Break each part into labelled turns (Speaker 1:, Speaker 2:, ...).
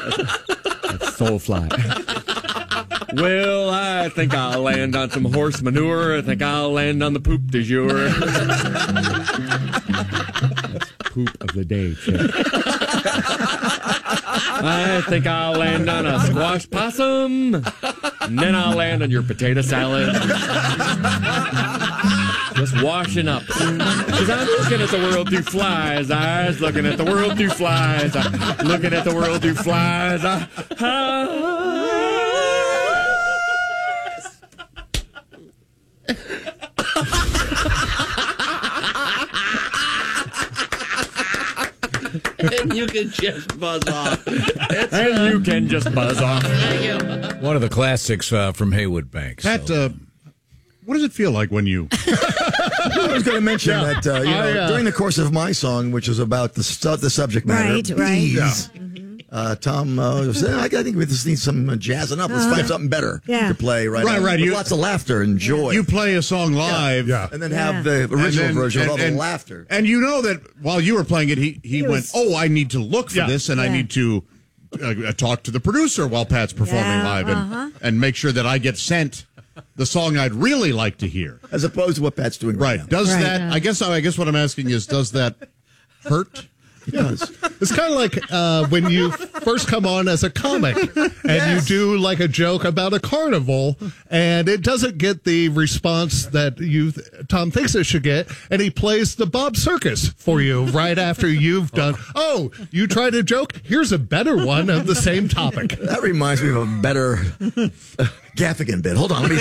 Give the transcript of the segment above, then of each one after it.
Speaker 1: That's Soulfly. Well, I think I'll land on some horse manure. I think I'll land on the poop du jour. That's poop of the day, Chip. I think I'll land on a squash possum. And then I'll land on your potato salad. Just washing up. Because I'm looking at the world through flies' eyes. Looking at the world through flies' eyes. Looking at the world through flies' eyes.
Speaker 2: And you can just buzz off.
Speaker 1: And you can just buzz off.
Speaker 3: One of the classics from Haywood Banks.
Speaker 4: Pat, what does it feel like when you...
Speaker 5: I was going to mention that during the course of my song, which is about the subject matter, bees, Tom said, I think we just need some jazzing up. Let's find something better to play. Right. With lots of laughter and joy.
Speaker 4: You play a song live.
Speaker 5: And then have the original version with all the laughter.
Speaker 4: And you know that while you were playing it, he went, I need to look for this, and I need to talk to the producer while Pat's performing live and make sure that I get sent the song I'd really like to hear.
Speaker 5: As opposed to what Pat's doing right now.
Speaker 4: Does that, I guess what I'm asking is, does that hurt?
Speaker 5: It does.
Speaker 6: It's kind of like when you first come on as a comic and you do like a joke about a carnival and it doesn't get the response that Tom thinks it should get, and he plays the Bob Circus for you right after you've done, you tried a joke? Here's a better one of the same topic.
Speaker 5: That reminds me of a better Gaffigan bit. Hold on, let me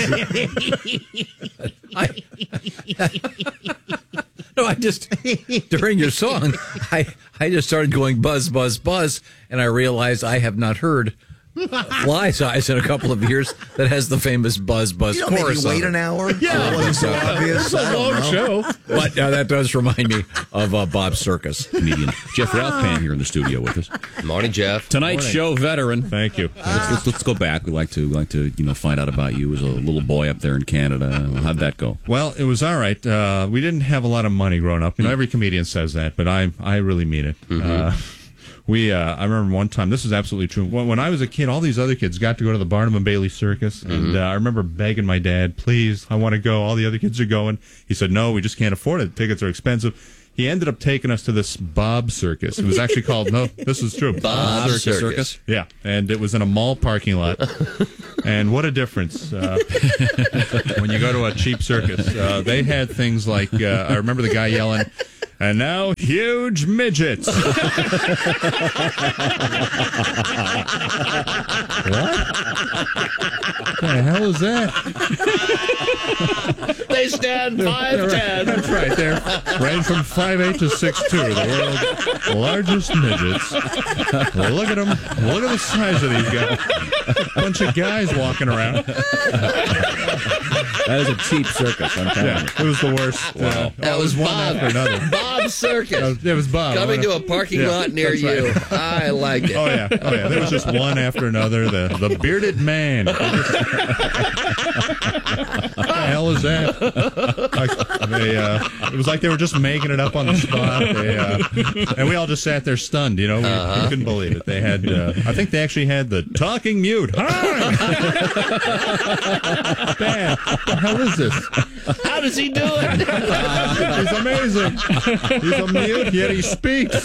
Speaker 5: see.
Speaker 3: No, I just, during your song, I just started going buzz, buzz, buzz, and I realized I have not heard Fly's Eyes in a couple of years that has the famous buzz, buzz chorus.
Speaker 5: Maybe wait an hour?
Speaker 6: Yeah.
Speaker 5: It wasn't so obvious.
Speaker 6: It's a long show.
Speaker 3: But that does remind me of Bob Circus.
Speaker 7: Comedian Jeff Rothpan here in the studio with us.
Speaker 2: Morning, Jeff.
Speaker 7: Tonight's show veteran.
Speaker 4: Thank you.
Speaker 7: Let's go back. We like to find out about you as a little boy up there in Canada. How'd that go?
Speaker 4: Well, it was all right. We didn't have a lot of money growing up. Every comedian says that, but I really mean it. I remember one time, this is absolutely true. When I was a kid, all these other kids got to go to the Barnum and Bailey Circus, and I remember begging my dad, please, I want to go. All the other kids are going. He said, no, we just can't afford it. Tickets are expensive. He ended up taking us to this Bob Circus. It was actually called, no, this is true.
Speaker 2: Bob Circus.
Speaker 4: Yeah, and it was in a mall parking lot. And what a difference when you go to a cheap circus. They had things like, I remember the guy yelling, and now, huge midgets. What? What the hell is that?
Speaker 2: They stand 5'10".
Speaker 4: That's right. They're range from 5'8" to 6'2". The world's largest midgets. Look at them. Look at the size of these guys. Bunch of guys walking around.
Speaker 7: That is a cheap circus, I'm telling you.
Speaker 4: It was the worst.
Speaker 7: Wow.
Speaker 2: That was
Speaker 4: one
Speaker 2: Bob.
Speaker 4: after another.
Speaker 2: Bob Circus.
Speaker 4: It was Bob.
Speaker 2: Coming to a parking lot near you.
Speaker 4: Right.
Speaker 2: I liked it.
Speaker 4: Oh yeah. There was just one after another. The bearded man. What the hell is that? It was like they were just making it up on the spot. And we all just sat there stunned. We couldn't believe it. They had. I think they actually had the talking mute. Hi. Man, what the hell is this?
Speaker 2: How does he do it?
Speaker 4: He's amazing. He's a mute, yet he speaks.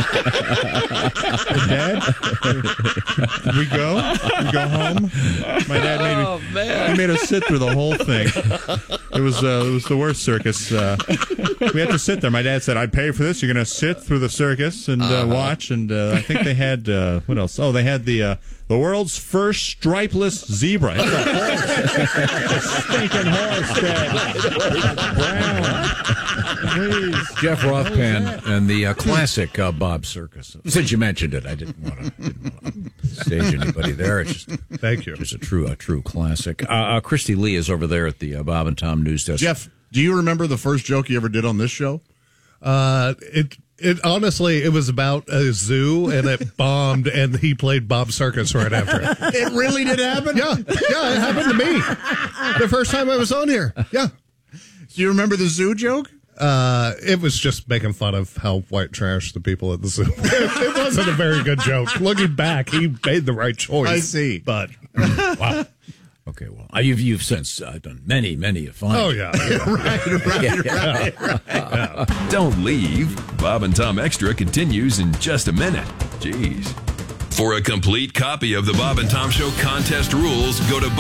Speaker 4: Dad, we go home. My dad made us sit through the whole thing. It was the worst circus. We had to sit there. My dad said, "I'd pay for this. You're going to sit through the circus and watch." And I think they had what else? Oh, they had the world's first stripeless zebra. It's a horse. A stinking horse, Dad. Brown. Please.
Speaker 3: Jeff Rothpan and the classic Bob Circus. Since you mentioned it, I didn't want to stage anybody there. It's just,
Speaker 6: thank you.
Speaker 3: It's a true classic. Christy Lee is over there at the Bob and Tom News Desk.
Speaker 4: Jeff, do you remember the first joke you ever did on this show?
Speaker 6: It honestly, it was about a zoo, and it bombed, and he played Bob Circus right after it.
Speaker 4: It really did happen?
Speaker 6: Yeah, it happened to me the first time I was on here. Yeah.
Speaker 4: Do you remember the zoo joke?
Speaker 6: It was just making fun of how white trash the people at the zoo. It wasn't a very good joke. Looking back, he made the right choice.
Speaker 5: I see.
Speaker 6: But, wow.
Speaker 3: Okay, well, you've since done many a fine.
Speaker 6: Oh, yeah.
Speaker 5: Right.
Speaker 8: Don't leave. Bob and Tom Extra continues in just a minute. Jeez. For a complete copy of the Bob and Tom Show contest rules, go to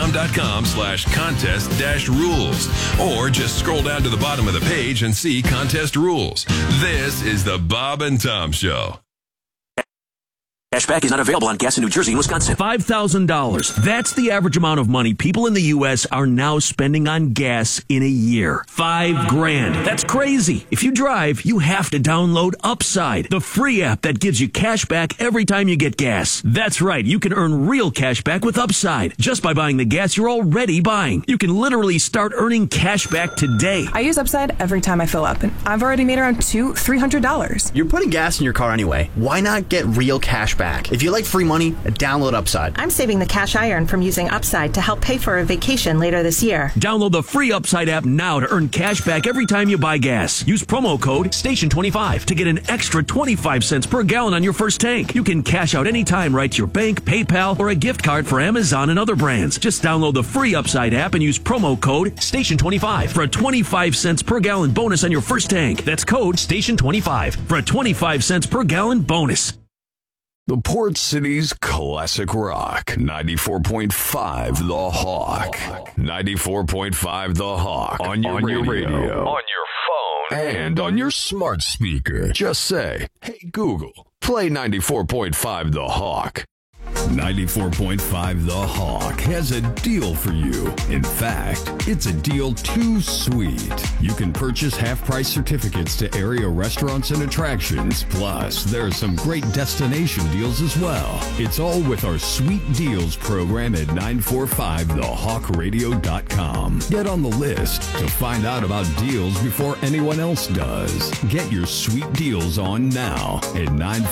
Speaker 8: bobandtom.com/contest-rules. Or just scroll down to the bottom of the page and see contest rules. This is the Bob and Tom Show.
Speaker 9: Cashback is not available on gas in New Jersey and Wisconsin. $5,000. That's the average amount of money people in the U.S. are now spending on gas in a year. $5,000. That's crazy. If you drive, you have to download Upside, the free app that gives you cash back every time you get gas. That's right. You can earn real cash back with Upside just by buying the gas you're already buying. You can literally start earning cash back today.
Speaker 10: I use Upside every time I fill up, and I've already made around $200-$300.
Speaker 11: You're putting gas in your car anyway. Why not get real cash back? If you like free money, download Upside.
Speaker 12: I'm saving the cash I earn from using Upside to help pay for a vacation later this year.
Speaker 9: Download the free Upside app now to earn cash back every time you buy gas. Use promo code STATION25 to get an extra 25 cents per gallon on your first tank. You can cash out anytime right to your bank, PayPal, or a gift card for Amazon and other brands. Just download the free Upside app and use promo code STATION25 for a 25 cents per gallon bonus on your first tank. That's code STATION25 for a 25 cents per gallon bonus.
Speaker 8: The Port City's classic rock, 94.5 The Hawk. 94.5 The Hawk. On your radio. On your phone. And on your smart speaker. Just say, hey Google, play 94.5 The Hawk. 94.5 The Hawk has a deal for you. In fact, it's a deal too sweet. You can purchase half-price certificates to area restaurants and attractions. Plus, there are some great destination deals as well. It's all with our Sweet Deals program at 945thehawkradio.com. Get on the list to find out about deals before anyone else does. Get your sweet deals on now at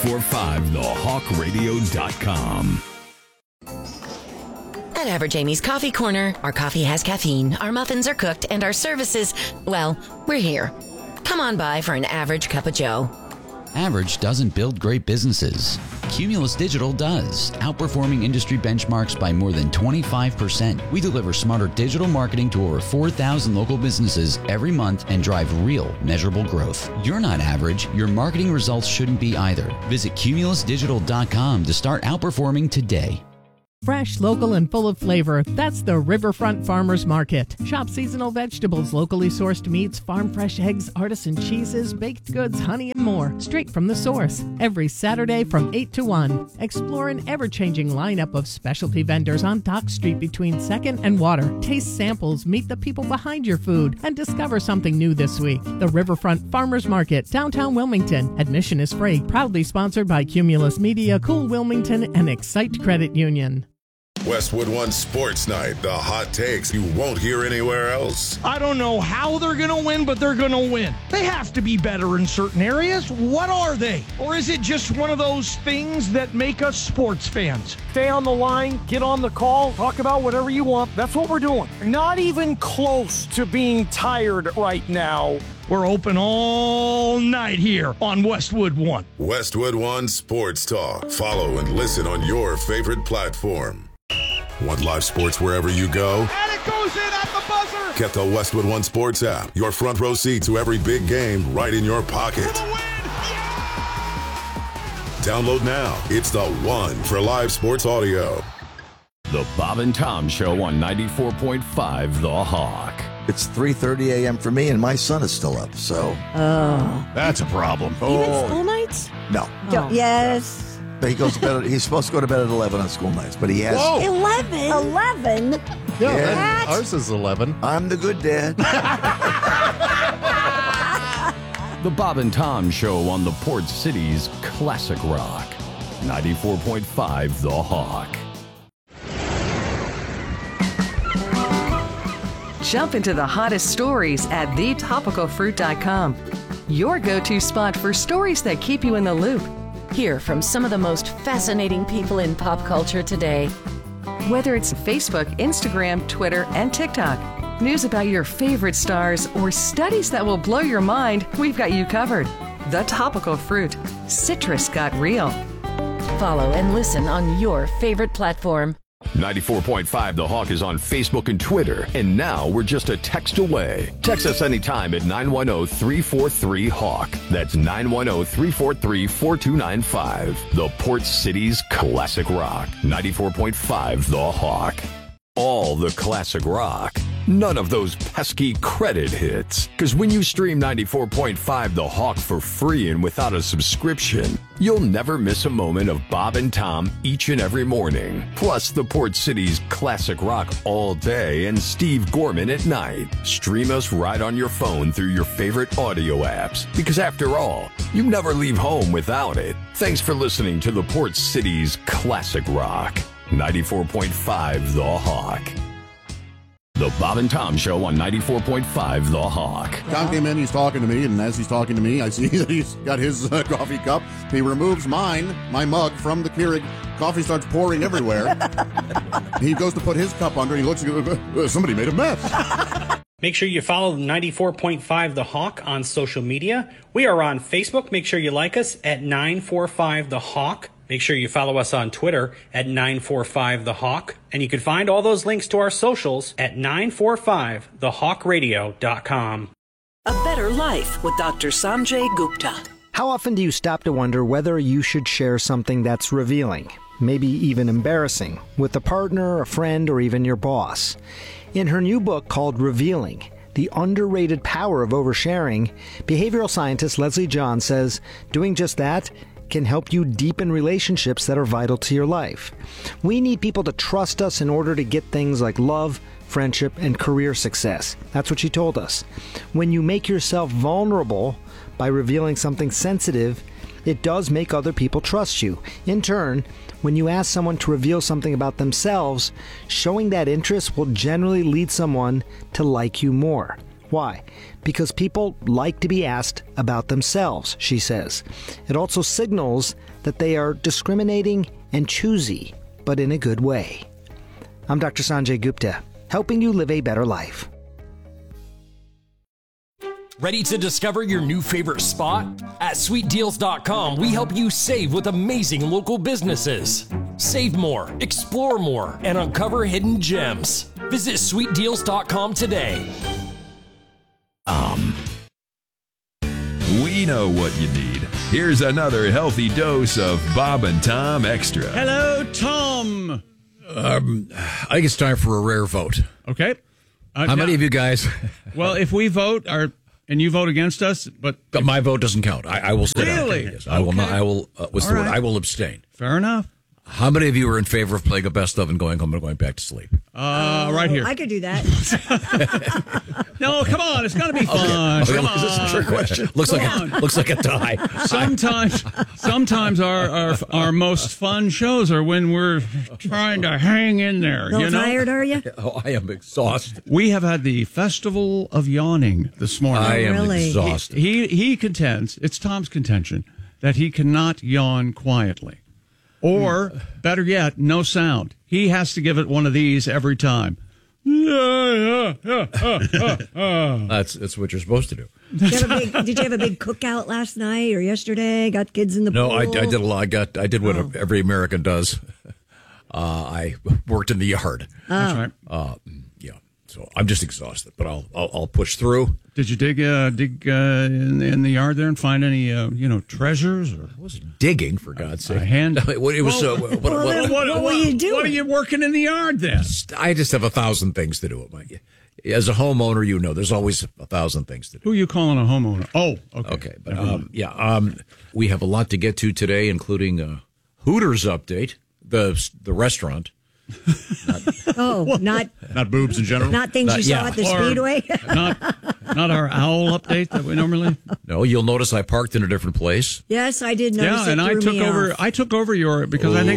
Speaker 8: 945thehawkradio.com.
Speaker 13: At Average Amy's Coffee Corner, our coffee has caffeine, our muffins are cooked, and our services, well, we're here. Come on by for an average cup of joe.
Speaker 14: Average doesn't build great businesses. Cumulus Digital does, outperforming industry benchmarks by more than 25%. We deliver smarter digital marketing to over 4,000 local businesses every month and drive real, measurable growth. You're not average. Your marketing results shouldn't be either. Visit cumulusdigital.com to start outperforming today.
Speaker 15: Fresh, local, and full of flavor. That's the Riverfront Farmers Market. Shop seasonal vegetables, locally sourced meats, farm fresh eggs, artisan cheeses, baked goods, honey, and more. Straight from the source. Every Saturday from 8 to 1. Explore an ever-changing lineup of specialty vendors on Dock Street between 2nd and Water. Taste samples, meet the people behind your food, and discover something new this week. The Riverfront Farmers Market, downtown Wilmington. Admission is free. Proudly sponsored by Cumulus Media, Cool Wilmington, and Excite Credit Union.
Speaker 16: Westwood One Sports Night, the hot takes you won't hear anywhere else.
Speaker 17: I don't know how they're going to win, but they're going to win. They have to be better in certain areas. What are they? Or is it just one of those things that make us sports fans? Stay on the line, get on the call, talk about whatever you want. That's what we're doing. Not even close to being tired right now. We're open all night here on Westwood One.
Speaker 16: Westwood One Sports Talk. Follow and listen on your favorite platform. Want live sports wherever you go?
Speaker 17: And it goes in at the buzzer!
Speaker 16: Get the Westwood One Sports app. Your front row seat to every big game right in your pocket. Download now. It's the one for live sports audio.
Speaker 8: The Bob and Tom Show on 94.5 The Hawk.
Speaker 5: It's 3:30 a.m. for me, and my son is still up, so...
Speaker 18: Oh.
Speaker 4: That's a problem.
Speaker 18: Even school nights?
Speaker 5: No.
Speaker 18: Yes.
Speaker 5: He goes to bed. He's supposed to go to bed at 11 on school nights, but he has...
Speaker 18: Whoa. 11? 11?
Speaker 6: Yeah, ours is 11.
Speaker 5: I'm the good dad.
Speaker 8: The Bob and Tom Show on the Port City's classic rock. 94.5 The Hawk.
Speaker 19: Jump into the hottest stories at thetopicalfruit.com. Your go-to spot for stories that keep you in the loop.
Speaker 13: Hear from some of the most fascinating people in pop culture today.
Speaker 19: Whether it's Facebook, Instagram, Twitter, and TikTok, news about your favorite stars, or studies that will blow your mind, we've got you covered. The Topical Fruit. Citrus got real.
Speaker 13: Follow and listen on your favorite platform.
Speaker 8: 94.5 The Hawk is on Facebook and Twitter, and now we're just a text away. Text us anytime at 910-343-HAWK. That's 910-343-4295. The Port City's classic rock. 94.5 The Hawk. All the classic rock. None of those pesky credit hits. Because when you stream 94.5 The Hawk for free and without a subscription, you'll never miss a moment of Bob and Tom each and every morning. Plus the Port City's classic rock all day and Steve Gorman at night. Stream us right on your phone through your favorite audio apps. Because after all, you never leave home without it. Thanks for listening to the Port City's classic rock. 94.5 The Hawk. The Bob and Tom Show on 94.5 The Hawk.
Speaker 20: Tom came in, he's talking to me, and as he's talking to me, I see that he's got his coffee cup. He removes my mug, from the Keurig. Coffee starts pouring everywhere. He goes to put his cup under, and he looks, somebody made a mess.
Speaker 21: Make sure you follow 94.5 The Hawk on social media. We are on Facebook. Make sure you like us at 945 The Hawk. Make sure you follow us on Twitter at 945 The Hawk. And you can find all those links to our socials at 945thehawkradio.com.
Speaker 22: A Better Life with Dr. Sanjay Gupta.
Speaker 23: How often do you stop to wonder whether you should share something that's revealing, maybe even embarrassing, with a partner, a friend, or even your boss? In her new book called Revealing, The Underrated Power of Oversharing, behavioral scientist Leslie John says doing just that can help you deepen relationships that are vital to your life. We need people to trust us in order to get things like love, friendship, and career success. That's what she told us. When you make yourself vulnerable by revealing something sensitive, it does make other people trust you. In turn, when you ask someone to reveal something about themselves, showing that interest will generally lead someone to like you more. Why? Because people like to be asked about themselves, she says. It also signals that they are discriminating and choosy, but in a good way. I'm Dr. Sanjay Gupta, helping you live a better life.
Speaker 24: Ready to discover your new favorite spot? At sweetdeals.com, we help you save with amazing local businesses. Save more, explore more, and uncover hidden gems. Visit sweetdeals.com today.
Speaker 25: We know what you need. Here's another healthy dose of Bob and Tom Extra.
Speaker 26: Hello, Tom.
Speaker 3: I think it's time for a rare vote.
Speaker 26: Okay.
Speaker 3: How many of you guys?
Speaker 26: Well, if we vote and you vote against us, but
Speaker 3: my vote doesn't count. I will sit out.
Speaker 26: Really?
Speaker 3: Yes, I will not. I will. What's the word? I will abstain.
Speaker 26: Fair enough.
Speaker 3: How many of you are in favor of playing a best of and going home and going back to sleep?
Speaker 26: Right here.
Speaker 18: I could do that.
Speaker 26: No, come on. It's going to be fun.
Speaker 3: Okay.
Speaker 26: Come
Speaker 3: Is this a trick
Speaker 26: on.
Speaker 3: question? Looks like a tie.
Speaker 26: Sometimes our most fun shows are when we're trying to hang in there.
Speaker 18: No,
Speaker 26: you know?
Speaker 18: tired, are you?
Speaker 3: Oh, I am exhausted.
Speaker 26: We have had the Festival of Yawning this morning.
Speaker 3: I am exhausted.
Speaker 26: He contends, it's Tom's contention, that he cannot yawn quietly. Or, better yet, no sound. He has to give it one of these every time.
Speaker 3: That's what you're supposed to do.
Speaker 18: Did you have a big cookout last night or yesterday? Got kids in the pool?
Speaker 3: No, I did a lot. I did what every American does. I worked in the yard.
Speaker 26: That's right.
Speaker 3: Yeah. So I'm just exhausted, but I'll push through.
Speaker 26: Did you dig in the yard there and find any treasures? Or
Speaker 3: I wasn't digging, for God's sake.
Speaker 26: What
Speaker 18: were you doing?
Speaker 26: What are you working in the yard then?
Speaker 3: I just have 1,000 things to do. As a homeowner, there's always 1,000 things to do.
Speaker 26: Who are you calling a homeowner? Oh, okay.
Speaker 3: Okay, but we have a lot to get to today, including a Hooters update, the restaurant.
Speaker 18: Not
Speaker 20: boobs in general.
Speaker 18: Not things you saw at the Speedway.
Speaker 26: not our owl update that we normally.
Speaker 3: No, you'll notice I parked in a different place.
Speaker 18: Yes, I did notice.
Speaker 26: Yeah, and I took over your because I think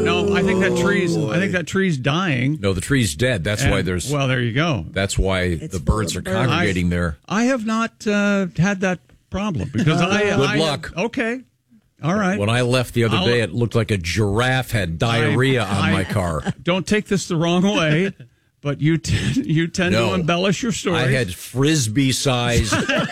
Speaker 26: that tree's dying.
Speaker 3: No, the tree's dead. That's why there's.
Speaker 26: Well, there you go.
Speaker 3: That's why the birds are congregating there.
Speaker 26: I have not had that problem because
Speaker 3: Good luck.
Speaker 26: Okay. All right.
Speaker 3: When I left the other day, it looked like a giraffe had diarrhea on my car.
Speaker 26: Don't take this the wrong way, but you tend to embellish your stories.
Speaker 3: I had frisbee-sized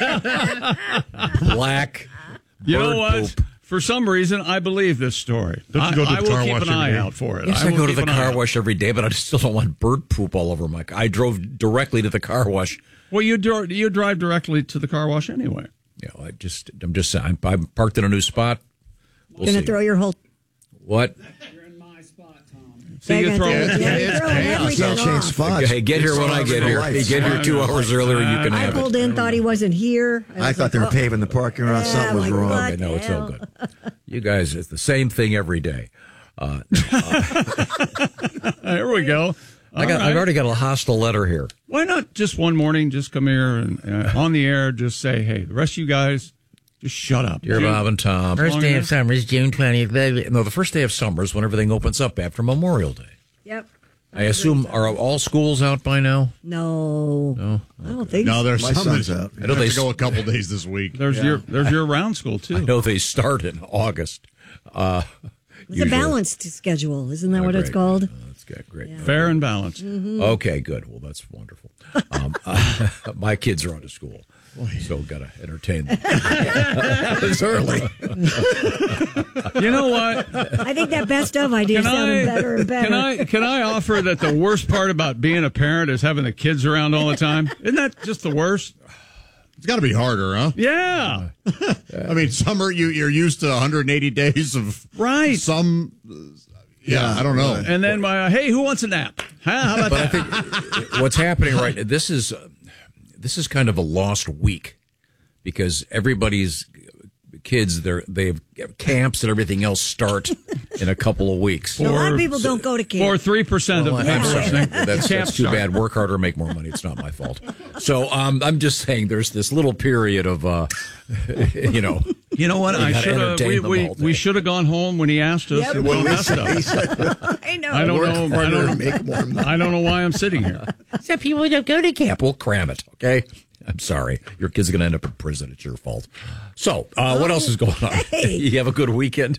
Speaker 3: black.
Speaker 26: You know
Speaker 3: bird
Speaker 26: what?
Speaker 3: poop.
Speaker 26: For some reason, I believe this story.
Speaker 4: Don't you go to the
Speaker 26: I will
Speaker 4: car
Speaker 26: keep
Speaker 4: wash
Speaker 26: an eye
Speaker 4: every day?
Speaker 26: out for it.
Speaker 3: Yes, I
Speaker 26: will
Speaker 3: go to
Speaker 26: keep
Speaker 3: the
Speaker 26: an eye
Speaker 3: car
Speaker 26: out.
Speaker 3: wash every day, but I still don't want bird poop all over my car. I drove directly to the car wash.
Speaker 26: Well, you drive directly to the car wash anyway.
Speaker 3: Yeah, I'm just saying. I'm parked in a new spot. We'll
Speaker 18: Gonna
Speaker 3: see.
Speaker 18: throw your whole.
Speaker 3: What?
Speaker 26: See, you throw
Speaker 5: It's chaos. Change spots.
Speaker 3: Hey, get here when I get here. Hey, get here 2 hours earlier. You can
Speaker 18: I
Speaker 3: have
Speaker 18: pulled
Speaker 3: it.
Speaker 18: in, thought he wasn't here.
Speaker 5: I thought they were paving the parking lot. Something was wrong.
Speaker 3: Okay, no, it's all good. You guys, it's the same thing every day.
Speaker 26: Here we go.
Speaker 3: I've already got a hostile letter here.
Speaker 26: Why not just one morning, just come here and on the air, just say, hey, the rest of you guys, just shut up.
Speaker 3: Dear Bob and Tom. First day of summer is June 20th. No, the first day of summer is when everything opens up after Memorial Day.
Speaker 18: Yep.
Speaker 3: I assume, are all schools out by now?
Speaker 18: No. I don't think so.
Speaker 4: No, there's
Speaker 5: My
Speaker 4: some
Speaker 5: son's
Speaker 4: that
Speaker 5: out.
Speaker 4: I know they go a couple days this week.
Speaker 26: There's your round school, too.
Speaker 3: I know they start in August.
Speaker 18: It's a balanced schedule. Isn't that what it's
Speaker 3: great.
Speaker 18: called?
Speaker 3: That's great.
Speaker 18: Yeah.
Speaker 26: Fair and balanced.
Speaker 3: Okay, good. Well, that's wonderful. My kids are out of school, so got to entertain them. It's early.
Speaker 26: You know what?
Speaker 18: I think that best of idea is sounding better and better.
Speaker 26: Can I offer that the worst part about being a parent is having the kids around all the time? Isn't that just the worst?
Speaker 4: It's got to be harder, huh?
Speaker 26: Yeah.
Speaker 4: I mean, summer you're used to 180 days of some. Yeah, I don't know.
Speaker 26: And then hey, who wants a nap? How about
Speaker 3: But
Speaker 26: that?
Speaker 3: I think what's happening right now, this is kind of a lost week because everybody's kids they have camps and everything else start in a couple of weeks.
Speaker 18: A lot of people don't go to camp.
Speaker 26: For 3%, of the people listening.
Speaker 3: That's too bad. Work harder, make more money. It's not my fault. So I'm just saying, there's this little period of,
Speaker 26: You know what?
Speaker 3: We gotta entertain them all day.
Speaker 26: We should have gone home when he asked us.
Speaker 18: Yep.
Speaker 26: and we messed up.
Speaker 18: I know.
Speaker 26: I don't
Speaker 5: Work
Speaker 26: know.
Speaker 5: harder and make more money.
Speaker 26: I don't know why I'm sitting here.
Speaker 3: Some people don't go to camp. We'll cram it, okay? I'm sorry. Your kid's going to end up in prison. It's your fault. So, what else is going on?
Speaker 18: Hey.
Speaker 3: You have a good weekend?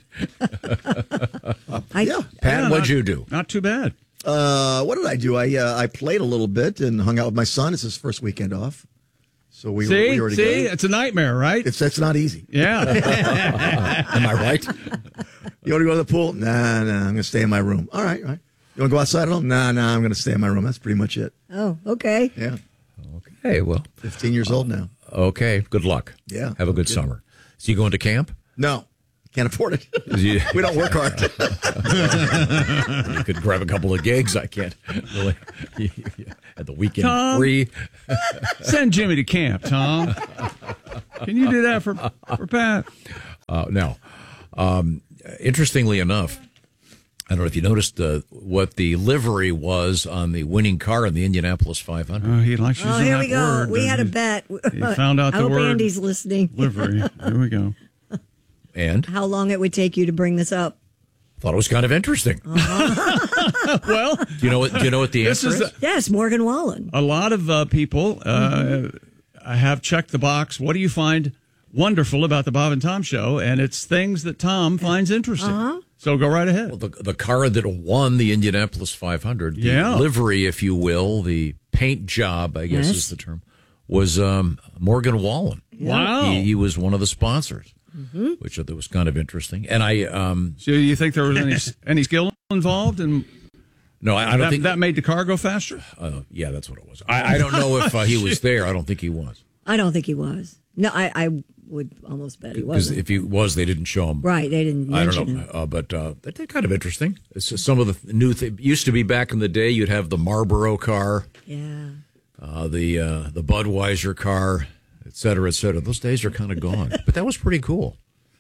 Speaker 5: Yeah.
Speaker 3: Pat, what'd you do?
Speaker 26: Not too bad.
Speaker 5: What did I do? I played a little bit and hung out with my son. It's his first weekend off. So we were together.
Speaker 26: It's a nightmare, right?
Speaker 5: It's not easy.
Speaker 26: Yeah.
Speaker 3: Am I right?
Speaker 5: You want to go to the pool? Nah, I'm going to stay in my room. All right. You want to go outside at all? Nah, I'm going to stay in my room. That's pretty much it.
Speaker 18: Oh, okay.
Speaker 5: Yeah.
Speaker 3: Okay, well.
Speaker 5: 15 years old now.
Speaker 3: Okay, good luck.
Speaker 5: Yeah.
Speaker 3: Have a good summer. So you going to camp?
Speaker 5: No. Can't afford it.
Speaker 3: You-
Speaker 5: We don't work hard.
Speaker 3: You could grab a couple of gigs. I can't really. At the weekend
Speaker 26: Tom?
Speaker 3: free.
Speaker 26: Send Jimmy to camp, Tom. Can you do that for Pat?
Speaker 3: No. Interestingly enough, I don't know if you noticed what the livery was on the winning car in the Indianapolis 500.
Speaker 26: Oh, he likes using
Speaker 18: Oh, here
Speaker 26: that
Speaker 18: we go.
Speaker 26: word.
Speaker 18: We had a bet.
Speaker 26: He found out
Speaker 18: I
Speaker 26: the
Speaker 18: hope
Speaker 26: word
Speaker 18: Andy's listening.
Speaker 26: livery. Here we go.
Speaker 3: And
Speaker 18: How long it would take you to bring this up?
Speaker 3: thought it was kind of interesting.
Speaker 26: Well,
Speaker 3: Do you know what the
Speaker 26: this
Speaker 3: answer
Speaker 26: is
Speaker 3: is?
Speaker 18: Yes, Morgan Wallen.
Speaker 26: a lot of people have checked the box. What do you find wonderful about the Bob and Tom Show? And it's things that Tom finds interesting. So go right ahead.
Speaker 3: Well, the car that won the Indianapolis 500, the
Speaker 26: Yeah.
Speaker 3: livery, if you will, the paint job, I guess
Speaker 18: Yes.
Speaker 3: is the term, was Morgan Wallen.
Speaker 26: Wow.
Speaker 3: He was one of the sponsors, which was kind of interesting. And I
Speaker 26: So you think there was any skill involved? And
Speaker 3: no, I don't think
Speaker 26: that made the car go faster?
Speaker 3: yeah, that's what it was. I don't know if he was there. I don't think he was.
Speaker 18: I don't think he was. No, I would almost bet he
Speaker 3: Because
Speaker 18: wasn't.
Speaker 3: if he was, they didn't show him.
Speaker 18: Right, they didn't
Speaker 3: I
Speaker 18: mention
Speaker 3: don't
Speaker 18: him.
Speaker 3: know, but they're kind of interesting. It's just some of the new things. Used to be back in the day, you'd have the Marlboro car,
Speaker 18: Yeah.
Speaker 3: the Budweiser car, et cetera, et cetera. Those days are kind of gone, but that was pretty cool.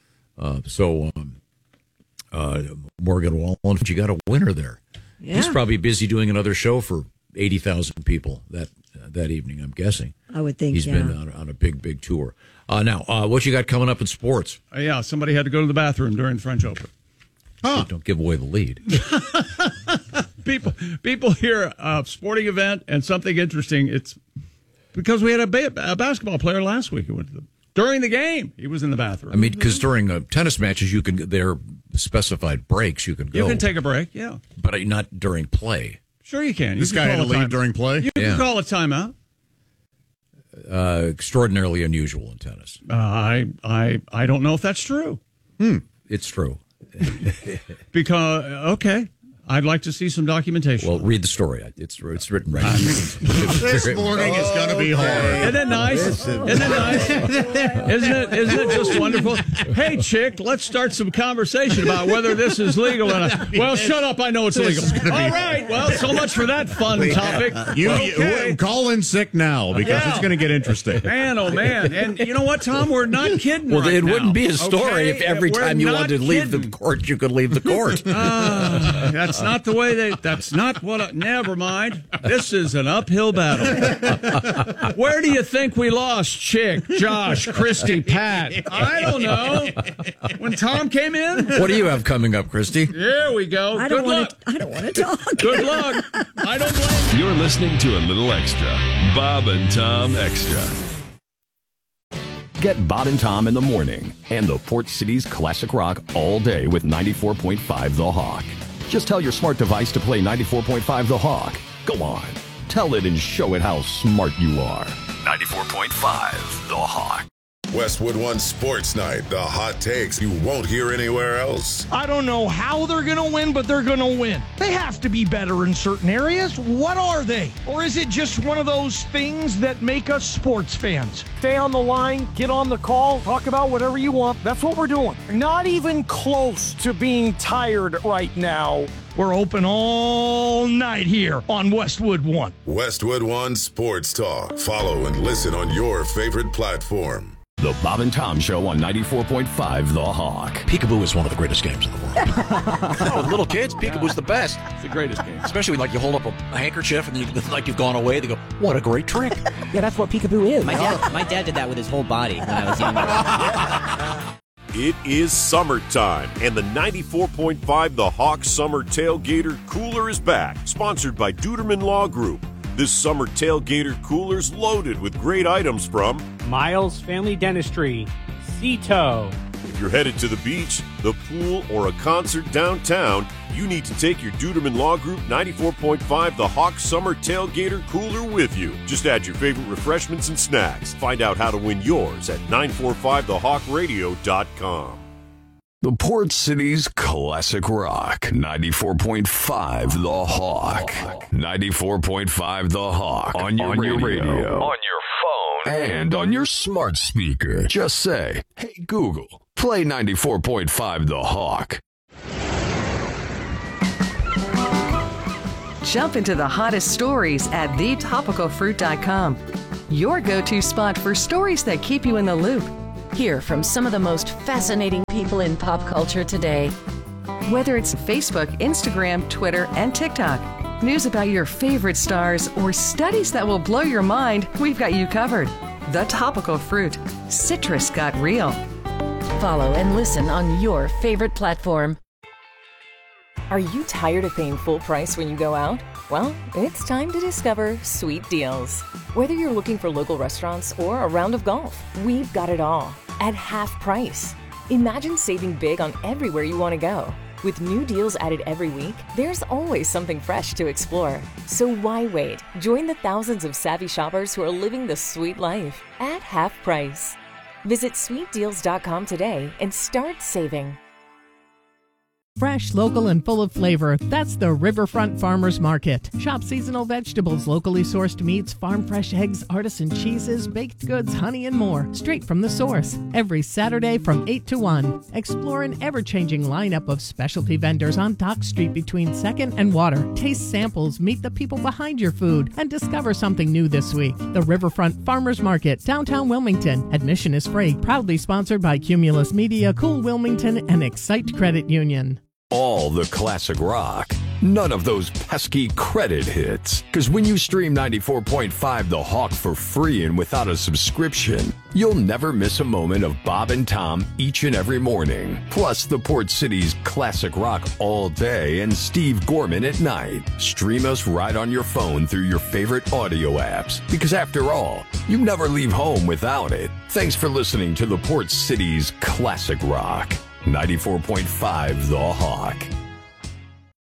Speaker 3: Morgan Wallen, you got a winner there.
Speaker 18: Yeah.
Speaker 3: He's probably busy doing another show for 80,000 people that evening, I'm guessing.
Speaker 18: I would think,
Speaker 3: He's
Speaker 18: yeah.
Speaker 3: been on a big tour. Now, what you got coming up in sports?
Speaker 26: Yeah, somebody had to go to the bathroom during the French Open.
Speaker 3: Don't give away the lead.
Speaker 26: People hear a sporting event and something interesting. It's because we had a basketball player last week who went to during the game. He was in the bathroom.
Speaker 3: I mean, because during tennis matches, there are specified breaks you can go.
Speaker 26: You can take a break, yeah.
Speaker 3: But not during play.
Speaker 26: Sure you can.
Speaker 20: This guy had to leave during play?
Speaker 26: You can call a timeout.
Speaker 3: Extraordinarily unusual in tennis.
Speaker 26: I don't know if that's true.
Speaker 3: It's true.
Speaker 26: Because, okay, I'd like to see some documentation.
Speaker 3: Well, read the story. It's written right now.
Speaker 20: This morning is going to be hard.
Speaker 26: Isn't it nice? Isn't it nice? Isn't it just wonderful? Hey, chick, let's start some conversation about whether this is legal or not. Well, shut up. I know it's legal. All right. Well, so much for that fun topic.
Speaker 20: You call in sick now because it's going to get interesting.
Speaker 26: Man, oh, man. And you know what, Tom? We're not kidding.
Speaker 3: Well,
Speaker 26: right
Speaker 3: it
Speaker 26: now.
Speaker 3: wouldn't be a story if every
Speaker 26: We're
Speaker 3: time you
Speaker 26: not
Speaker 3: wanted to leave
Speaker 26: kidding.
Speaker 3: the court, you could leave the court.
Speaker 26: That's not the way that's not what, never mind. This is an uphill battle. Where do you think we lost Chick, Josh, Christy, Pat? I don't know. When Tom came in?
Speaker 3: What do you have coming up, Christy?
Speaker 26: There we go.
Speaker 18: I don't want to talk.
Speaker 26: Good luck. I don't blame you.
Speaker 25: You're listening to a little extra. Bob and Tom Extra.
Speaker 1: Get Bob and Tom in the morning and the Port City's classic rock all day with 94.5 The Hawk. Just tell your smart device to play 94.5 The Hawk. Go on. Tell it and show it how smart you are. 94.5 The Hawk.
Speaker 16: Westwood One Sports Night, the hot takes you won't hear anywhere else.
Speaker 17: I don't know how they're going to win, but they're going to win. They have to be better in certain areas. What are they? Or is it just one of those things that make us sports fans? Stay on the line, get on the call, talk about whatever you want. That's what we're doing. Not even close to being tired right now. We're open all night here on Westwood One.
Speaker 16: Westwood One Sports Talk. Follow and listen on your favorite platform.
Speaker 1: The Bob and Tom Show on 94.5 The Hawk.
Speaker 2: Peekaboo is one of the greatest games in the world. With little kids, Peekaboo's the best.
Speaker 26: It's the greatest game.
Speaker 2: Especially when you hold up a handkerchief and you've gone away. They go, what a great trick.
Speaker 7: Yeah, that's what Peekaboo is.
Speaker 10: My dad did that with his whole body when I was younger.
Speaker 11: It is summertime, and the 94.5 The Hawk Summer Tailgater Cooler is back, sponsored by Duderman Law Group. This summer tailgater cooler's loaded with great items from
Speaker 12: Miles Family Dentistry, Cito.
Speaker 11: If you're headed to the beach, the pool, or a concert downtown, you need to take your Duderman Law Group 94.5 The Hawk Summer Tailgater Cooler with you. Just add your favorite refreshments and snacks. Find out how to win yours at 945thehawkradio.com.
Speaker 8: The Port City's classic rock, 94.5 The Hawk. 94.5 The Hawk. On your radio. On your phone. And on your smart speaker. Just say, hey Google, play 94.5 The Hawk.
Speaker 19: Jump into the hottest stories at thetopicalfruit.com. Your go-to spot for stories that keep you in the loop.
Speaker 13: Hear from some of the most fascinating people in pop culture today.
Speaker 19: Whether it's Facebook, Instagram, Twitter, and TikTok, news about your favorite stars, or studies that will blow your mind, we've got you covered. The Topical Fruit. Citrus got real.
Speaker 13: Follow and listen on your favorite platform.
Speaker 27: Are you tired of paying full price when you go out? Well, it's time to discover Sweet Deals. Whether you're looking for local restaurants or a round of golf, we've got it all at half price. Imagine saving big on everywhere you want to go. With new deals added every week, there's always something fresh to explore. So why wait? Join the thousands of savvy shoppers who are living the sweet life at half price. Visit sweetdeals.com today and start saving.
Speaker 15: Fresh, local, and full of flavor. That's the Riverfront Farmers Market. Shop seasonal vegetables, locally sourced meats, farm fresh eggs, artisan cheeses, baked goods, honey, and more. Straight from the source. Every Saturday from 8 to 1. Explore an ever-changing lineup of specialty vendors on Dock Street between 2nd and Water. Taste samples, meet the people behind your food, and discover something new this week. The Riverfront Farmers Market, downtown Wilmington. Admission is free. Proudly sponsored by Cumulus Media, Cool Wilmington, and Excite Credit Union.
Speaker 8: All the classic rock. None of those pesky credit hits. Because when you stream 94.5 The Hawk for free and without a subscription, you'll never miss a moment of Bob and Tom each and every morning. Plus the Port City's classic rock all day and Steve Gorman at night. Stream us right on your phone through your favorite audio apps. Because after all, you never leave home without it. Thanks for listening to the Port City's classic rock. 94.5 The Hawk.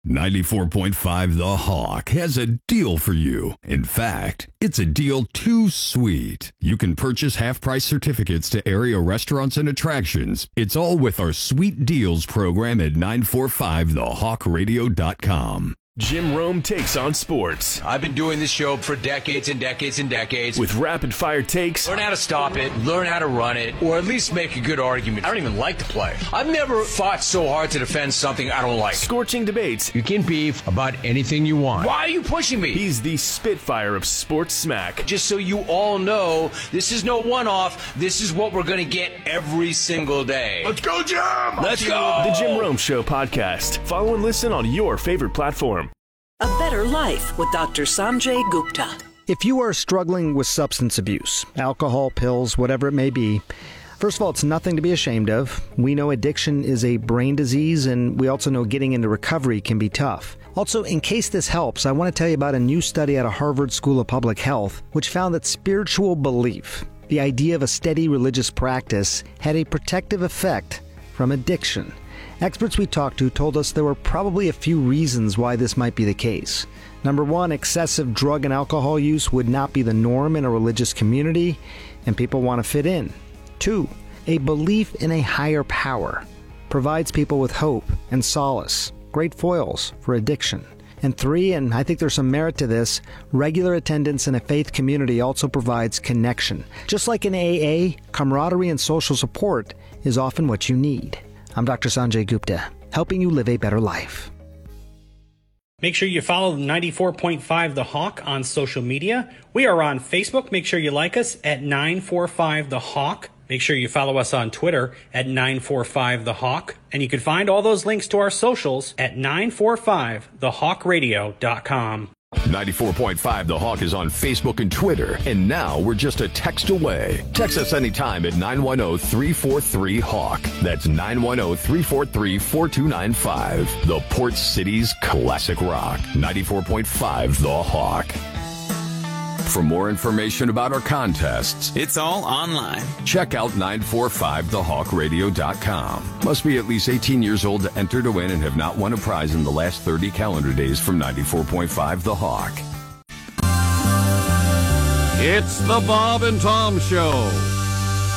Speaker 1: 94.5 The Hawk has a deal for you. In fact, it's a deal too sweet. You can purchase half-price certificates to area restaurants and attractions. It's all with our Sweet Deals program at 945thehawkradio.com.
Speaker 6: Jim Rome takes on sports.
Speaker 7: I've been doing this show for decades and decades and decades.
Speaker 6: With rapid-fire takes.
Speaker 7: Learn how to stop it, learn how to run it, or at least make a good argument. I don't even like to play. I've never fought so hard to defend something I don't like.
Speaker 6: Scorching debates.
Speaker 7: You can beef about anything you want. Why are you pushing me?
Speaker 6: He's the Spitfire of sports smack.
Speaker 7: Just so you all know, this is no one-off. This is what we're going to get every single day.
Speaker 6: Let's go, Jim!
Speaker 7: Let's go!
Speaker 6: The Jim Rome Show podcast. Follow and listen on your favorite platform.
Speaker 9: A Better Life with Dr. Sanjay Gupta.
Speaker 14: If you are struggling with substance abuse, alcohol, pills, whatever it may be, first of all, it's nothing to be ashamed of. We know addiction is a brain disease, and we also know getting into recovery can be tough. Also, in case this helps, I want to tell you about a new study out of Harvard School of Public Health, which found that spiritual belief, the idea of a steady religious practice, had a protective effect from addiction. Experts we talked to told us there were probably a few reasons why this might be the case. Number one, excessive drug and alcohol use would not be the norm in a religious community, and people want to fit in. Two, a belief in a higher power provides people with hope and solace, great foils for addiction. And three, and I think there's some merit to this, regular attendance in a faith community also provides connection. Just like in AA, camaraderie and social support is often what you need. I'm Dr. Sanjay Gupta, helping you live a better life.
Speaker 12: Make sure you follow 94.5 The Hawk on social media. We are on Facebook. Make sure you like us at 945 The Hawk. Make sure you follow us on Twitter at 945 The Hawk. And you can find all those links to our socials at 945thehawkradio.com.
Speaker 1: 94.5 The Hawk is on Facebook and Twitter, and now we're just a text away. Text us anytime at 910-343-HAWK. That's 910-343-4295. The Port City's classic rock. 94.5 The Hawk. For more information about our contests,
Speaker 21: it's all online.
Speaker 1: Check out 945thehawkradio.com. Must be at least 18 years old to enter to win and have not won a prize in the last 30 calendar days from 94.5 The Hawk.
Speaker 26: It's the Bob and Tom Show.